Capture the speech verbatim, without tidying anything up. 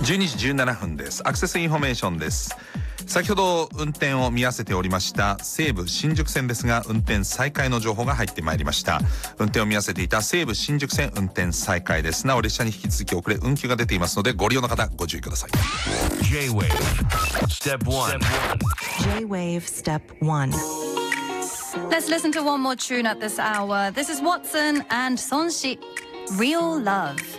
じゅうにじじゅうななふんです。アクセスインフォメーションです。先ほど運転を見合わせておりました西武新宿線ですが、運転再開の情報が入ってまいりました。運転を見合わせていた西武新宿線運転再開です。なお列車に引き続き遅れ運休が出ていますので、ご利用の方ご注意ください。 J-Wave Step one J-Wave Step one. Let's listen to one more tune at this hour. This is Watson and Sonshi, Real Love.